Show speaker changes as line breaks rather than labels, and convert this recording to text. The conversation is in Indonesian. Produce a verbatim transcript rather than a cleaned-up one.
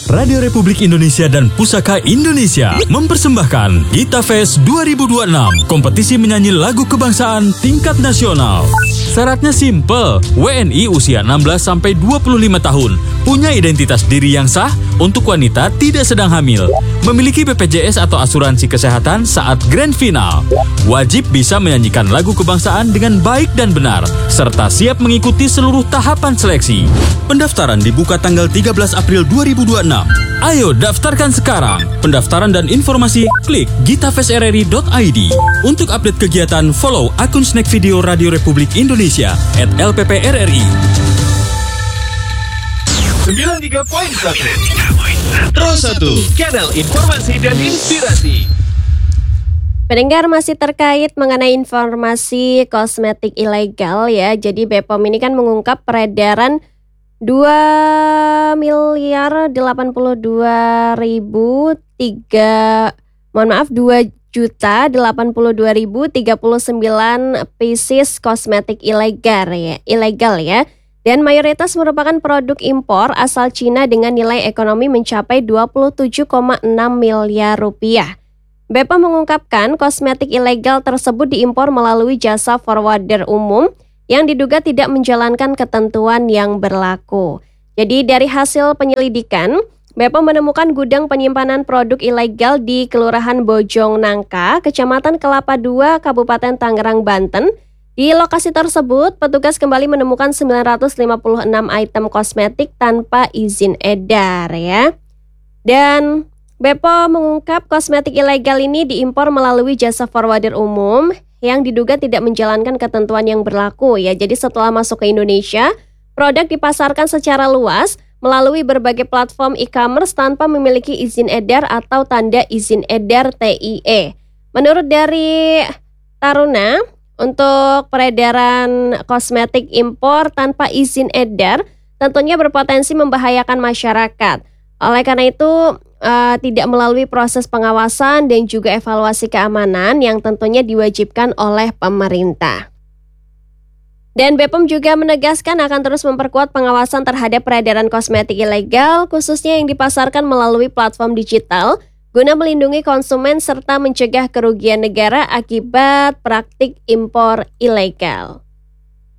Radio Republik Indonesia dan Pusaka Indonesia mempersembahkan Gita Fest dua ribu dua puluh enam, kompetisi menyanyi lagu kebangsaan tingkat nasional. Syaratnya simple, W N I usia enam belas sampai dua puluh lima tahun, punya identitas diri yang sah, untuk wanita tidak sedang hamil, memiliki B P J S atau asuransi kesehatan saat grand final, wajib bisa menyanyikan lagu kebangsaan dengan baik dan benar, serta siap mengikuti seluruh tahapan seleksi. Pendaftaran dibuka tanggal tiga belas April dua ribu dua puluh enam. Ayo daftarkan sekarang. Pendaftaran dan informasi klik gitafestrri dot i d. Untuk update kegiatan, follow akun Snack Video Radio Republik Indonesia at L P P R R I.
sembilan puluh tiga koma satu Terus satu Kanal Informasi dan Inspirasi.
Pendengar, masih terkait mengenai informasi kosmetik ilegal ya. Jadi B P O M ini kan mengungkap peredaran dua miliar delapan puluh dua ribu tiga mohon maaf dua juta delapan puluh dua ribu tiga puluh sembilan pieces kosmetik ilegal ya, ilegal ya. Dan mayoritas merupakan produk impor asal Cina dengan nilai ekonomi mencapai dua puluh tujuh koma enam miliar rupiah. B P O M mengungkapkan kosmetik ilegal tersebut diimpor melalui jasa forwarder umum yang diduga tidak menjalankan ketentuan yang berlaku. Jadi dari hasil penyelidikan, B P O M menemukan gudang penyimpanan produk ilegal di Kelurahan Bojong Nangka, Kecamatan Kelapa dua, Kabupaten Tangerang, Banten. Di lokasi tersebut, petugas kembali menemukan sembilan ratus lima puluh enam item kosmetik tanpa izin edar ya. Dan B P O M mengungkap kosmetik ilegal ini diimpor melalui jasa forwarder umum yang diduga tidak menjalankan ketentuan yang berlaku ya. Jadi setelah masuk ke Indonesia, produk dipasarkan secara luas melalui berbagai platform e-commerce tanpa memiliki izin edar atau tanda izin edar T I E. Menurut dari Taruna, untuk peredaran kosmetik impor tanpa izin edar tentunya berpotensi membahayakan masyarakat. Oleh karena itu, uh, tidak melalui proses pengawasan dan juga evaluasi keamanan yang tentunya diwajibkan oleh pemerintah. Dan B P O M juga menegaskan akan terus memperkuat pengawasan terhadap peredaran kosmetik ilegal, khususnya yang dipasarkan melalui platform digital, guna melindungi konsumen serta mencegah kerugian negara akibat praktik impor ilegal.